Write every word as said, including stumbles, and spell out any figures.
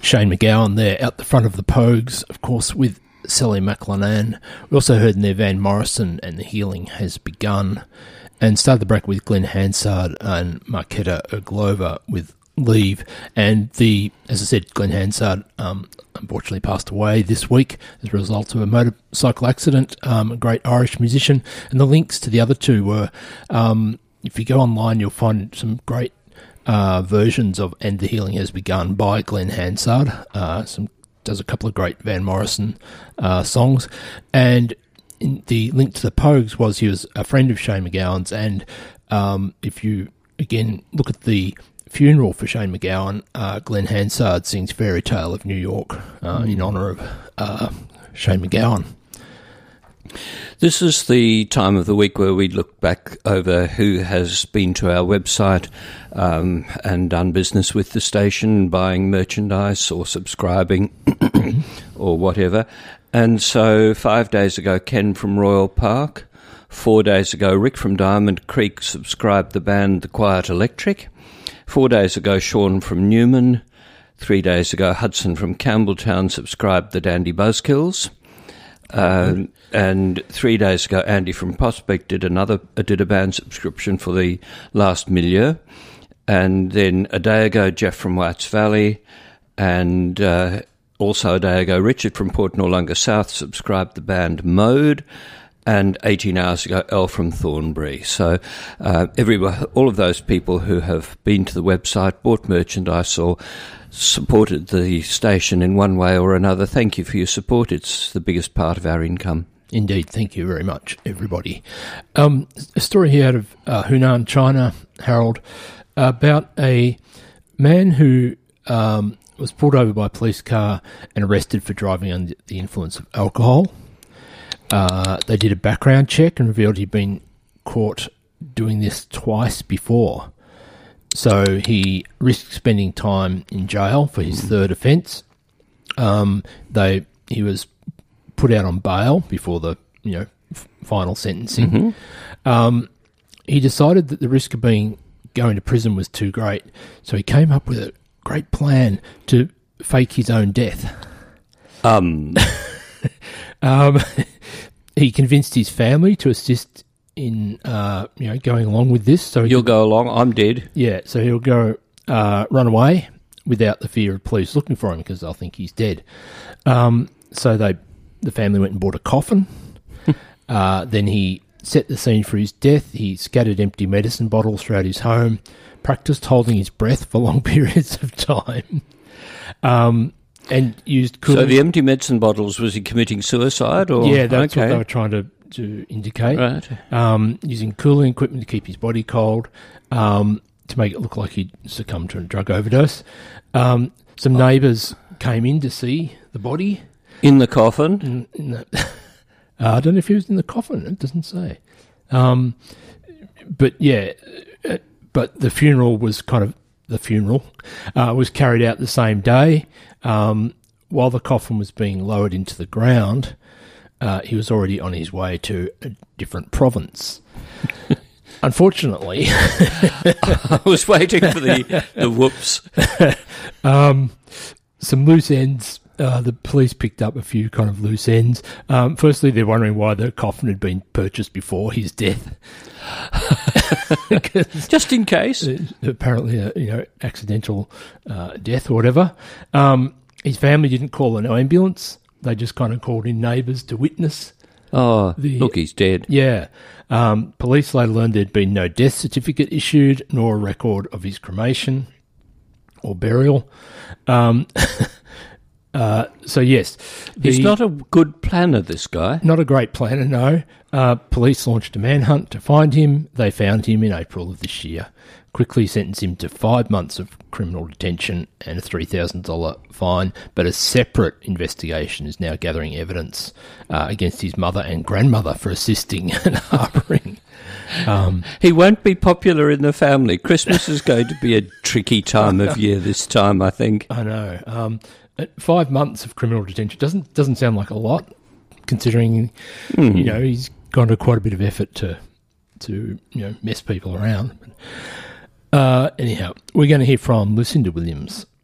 Shane MacGowan there out the front of the Pogues, of course, with Sally McLennan. We also heard in there Van Morrison and The Healing Has Begun, and started the break with Glenn Hansard and Marketa Erglova with Leave. And the, as I said, Glenn Hansard um, unfortunately passed away this week as a result of a motorcycle accident, um, a great Irish musician. And the links to the other two were, um, if you go online, you'll find some great uh, versions of And the Healing Has Begun by Glenn Hansard. Uh, some does a couple of great Van Morrison uh, songs. And in the link to the Pogues was he was a friend of Shane MacGowan's. And um, if you, again, look at the funeral for Shane MacGowan, uh, Glenn Hansard sings Fairy Tale of New York uh, in honour of uh, Shane MacGowan. This is the time of the week where we look back over who has been to our website um, and done business with the station, buying merchandise or subscribing or whatever. And so five days ago, Ken from Royal Park. Four days ago, Rick from Diamond Creek subscribed the band The Quiet Electric. Four days ago, Sean from Newman. Three days ago, Hudson from Campbelltown subscribed the Dandy Buzzkills. Uh, and three days ago, Andy from Prospect did another uh, did a band subscription for the Last Milieu. And then a day ago, Jeff from Whites Valley. And uh, also a day ago, Richard from Port Noarlunga South subscribed the band Mode. And eighteen hours ago, Elle from Thornbury. So uh, everybody, all of those people who have been to the website, bought merchandise or supported the station in one way or another, thank you for your support. It's the biggest part of our income. Indeed, thank you very much, everybody. Um, a story here out of uh, Hunan, China, Harold, about a man who um, was pulled over by a police car and arrested for driving under the influence of alcohol. Uh, they did a background check and revealed he'd been caught doing this twice before. So he risked spending time in jail for his third offence. Um, they he was put out on bail before the you know f- final sentencing. Mm-hmm. Um, he decided that the risk of being going to prison was too great, so he came up with a great plan to fake his own death. Um. um. He convinced his family to assist in, uh, you know, going along with this. So you'll could, go along. I'm dead. Yeah, so he'll go uh, run away without the fear of police looking for him because they'll think he's dead. Um, so they, the family went and bought a coffin. uh, then he set the scene for his death. He scattered empty medicine bottles throughout his home, practiced holding his breath for long periods of time. Um, And used cooling. So the empty medicine bottles, was he committing suicide? Or yeah, that's okay. what they were trying to, to indicate. Right. Um, using cooling equipment to keep his body cold, um, to make it look like he'd succumbed to a drug overdose. Um, some neighbours came in to see the body. In the coffin? In, in the, uh, I don't know if he was in the coffin. It doesn't say. Um, but yeah, uh, but the funeral was kind of, the funeral uh, was carried out the same day. Um, while the coffin was being lowered into the ground, uh, he was already on his way to a different province. Unfortunately, I was waiting for the, the whoops. um, some loose ends. Uh, the police picked up a few kind of loose ends. Um, firstly, they're wondering why the coffin had been purchased before his death. Just in case. Apparently, a you know, accidental uh, death or whatever. Um, his family didn't call an ambulance. They just kind of called in neighbours to witness. Oh, the, look, he's dead. Yeah. Um, police later learned there'd been no death certificate issued, nor a record of his cremation or burial. Um Uh, so, yes. The, He's not a good planner, this guy. Not a great planner, no. Uh, police launched a manhunt to find him. They found him in April of this year, quickly sentenced him to five months of criminal detention and a three thousand dollars fine, but a separate investigation is now gathering evidence uh, against his mother and grandmother for assisting and harbouring. Um, he won't be popular in the family. Christmas is going to be a tricky time of year this time, I think. I know. Um Five months of criminal detention doesn't doesn't sound like a lot, considering mm. you know he's gone to quite a bit of effort to to you know mess people around. Uh, anyhow, we're going to hear from Lucinda Williams